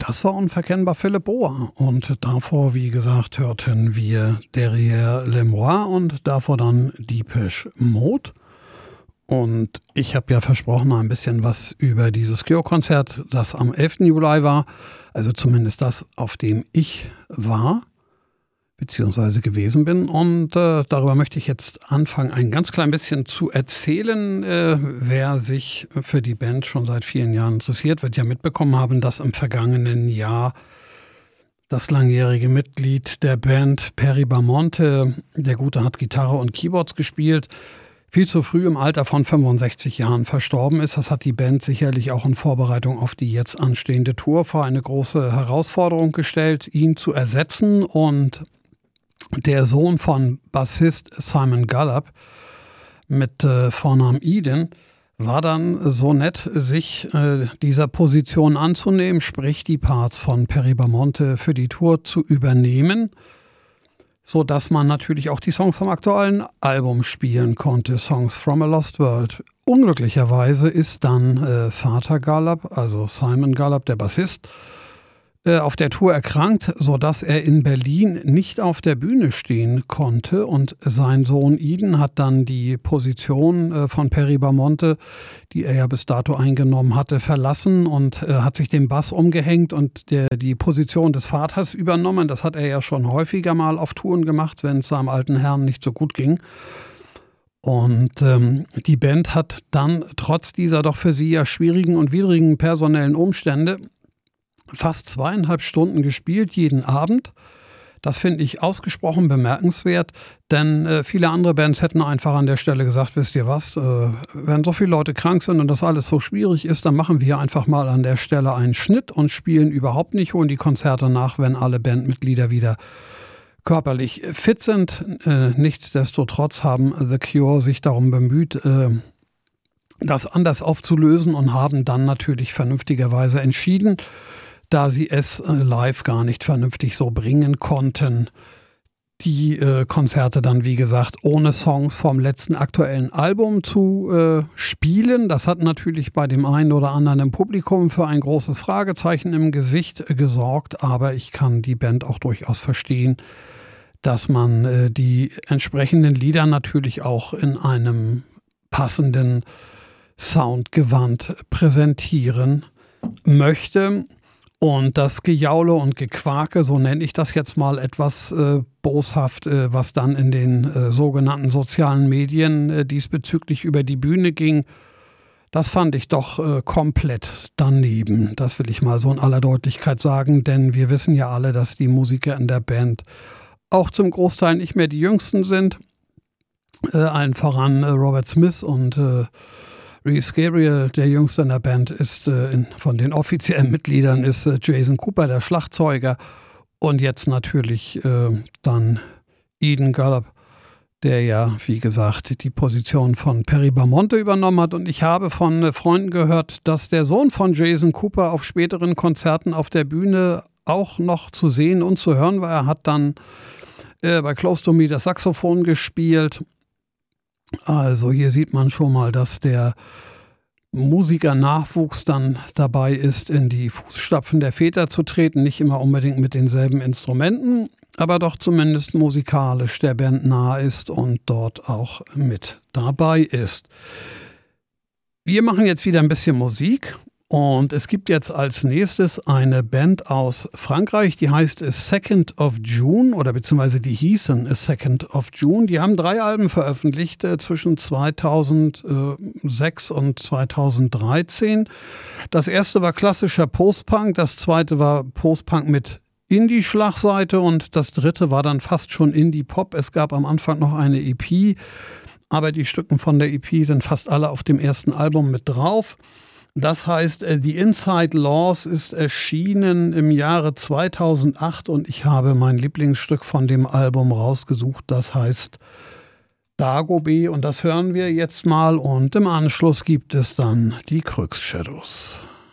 Das war unverkennbar Philipp Boa und davor, wie gesagt, hörten wir Derrière le Moi und davor dann Depeche Mode. Und ich habe ja versprochen, ein bisschen was über dieses Cure-Konzert, das am 11. Juli war, also zumindest das, auf dem ich war, beziehungsweise gewesen bin. Und darüber möchte ich jetzt anfangen, ein ganz klein bisschen zu erzählen. Wer sich für die Band schon seit vielen Jahren interessiert, wird ja mitbekommen haben, dass im vergangenen Jahr das langjährige Mitglied der Band, Perry Bamonte, der Gute hat Gitarre und Keyboards gespielt, viel zu früh im Alter von 65 Jahren verstorben ist. Das hat die Band sicherlich auch in Vorbereitung auf die jetzt anstehende Tour vor eine große Herausforderung gestellt, ihn zu ersetzen. Und der Sohn von Bassist Simon Gallup mit Vornamen Eden war dann so nett, sich dieser Position anzunehmen, sprich die Parts von Perry Bamonte für die Tour zu übernehmen, so dass man natürlich auch die Songs vom aktuellen Album spielen konnte, Songs from a Lost World. Unglücklicherweise ist dann Vater Gallup, also Simon Gallup, der Bassist, auf der Tour erkrankt, sodass er in Berlin nicht auf der Bühne stehen konnte. Und sein Sohn Eden hat dann die Position von Perry Bamonte, die er ja bis dato eingenommen hatte, verlassen und hat sich den Bass umgehängt und die Position des Vaters übernommen. Das hat er ja schon häufiger mal auf Touren gemacht, wenn es seinem alten Herrn nicht so gut ging. Und die Band hat dann trotz dieser doch für sie ja schwierigen und widrigen personellen Umstände fast 2,5 Stunden gespielt, jeden Abend. Das finde ich ausgesprochen bemerkenswert, denn viele andere Bands hätten einfach an der Stelle gesagt, wisst ihr was, wenn so viele Leute krank sind und das alles so schwierig ist, dann machen wir einfach mal an der Stelle einen Schnitt und spielen überhaupt nicht, holen die Konzerte nach, wenn alle Bandmitglieder wieder körperlich fit sind. Nichtsdestotrotz haben The Cure sich darum bemüht, das anders aufzulösen und haben dann natürlich vernünftigerweise entschieden, da sie es live gar nicht vernünftig so bringen konnten, die Konzerte dann, wie gesagt, ohne Songs vom letzten aktuellen Album zu spielen. Das hat natürlich bei dem einen oder anderen im Publikum für ein großes Fragezeichen im Gesicht gesorgt, aber ich kann die Band auch durchaus verstehen, dass man die entsprechenden Lieder natürlich auch in einem passenden Soundgewand präsentieren möchte. Und das Gejaule und Gequake, so nenne ich das jetzt mal etwas boshaft, was dann in den sogenannten sozialen Medien diesbezüglich über die Bühne ging, das fand ich doch komplett daneben. Das will ich mal so in aller Deutlichkeit sagen, denn wir wissen ja alle, dass die Musiker in der Band auch zum Großteil nicht mehr die Jüngsten sind. Allen voran Robert Smith und Reese Gabriel, der Jüngste in der Band, ist von den offiziellen Mitgliedern ist Jason Cooper, der Schlagzeuger. Und jetzt natürlich dann Eden Gallup, der ja, wie gesagt, die Position von Perry Bamonte übernommen hat. Und ich habe von Freunden gehört, dass der Sohn von Jason Cooper auf späteren Konzerten auf der Bühne auch noch zu sehen und zu hören war. Er hat dann bei Close to Me das Saxophon gespielt. Also hier sieht man schon mal, dass der Musikernachwuchs dann dabei ist, in die Fußstapfen der Väter zu treten. Nicht immer unbedingt mit denselben Instrumenten, aber doch zumindest musikalisch der Band nahe ist und dort auch mit dabei ist. Wir machen jetzt wieder ein bisschen Musik. Und es gibt jetzt als nächstes eine Band aus Frankreich, die heißt A Second of June oder beziehungsweise die hießen A Second of June. Die haben 3 Alben veröffentlicht zwischen 2006 und 2013. Das erste war klassischer Postpunk, das zweite war Postpunk mit Indie-Schlagseite und das dritte war dann fast schon Indie-Pop. Es gab am Anfang noch eine EP, aber die Stücken von der EP sind fast alle auf dem ersten Album mit drauf. Das heißt, The Inside Laws ist erschienen im Jahre 2008 und ich habe mein Lieblingsstück von dem Album rausgesucht. Das heißt Dagobeh und das hören wir jetzt mal und im Anschluss gibt es dann die Krux Shadows.